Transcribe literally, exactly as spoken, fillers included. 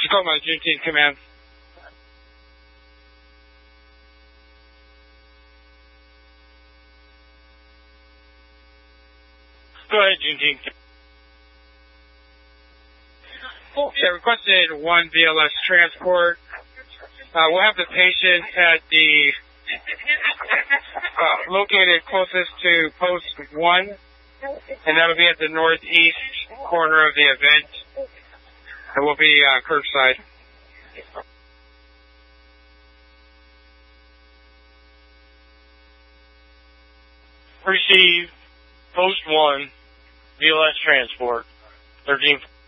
Tacoma, Juneteenth Command. Go ahead, Juneteenth. Yeah, requested one B L S transport. Uh, we'll have the patient at the uh, located closest to post one, and that'll be at the northeast corner of the event. It will be uh, curbside. Receive post one B L S transport thirteen.